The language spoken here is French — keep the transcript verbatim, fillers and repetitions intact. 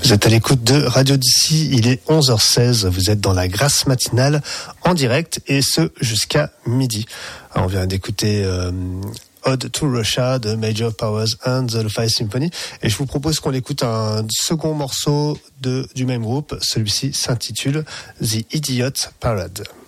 Vous êtes à l'écoute de Radio D'ici, il est onze heures seize, vous êtes dans la Grâce matinale en direct et ce jusqu'à midi. Alors, on vient d'écouter euh, Ode to Russia de Major Powers and the Lo-Fi Symphony et je vous propose qu'on écoute un second morceau de, du même groupe, celui-ci s'intitule The Idiot Parade.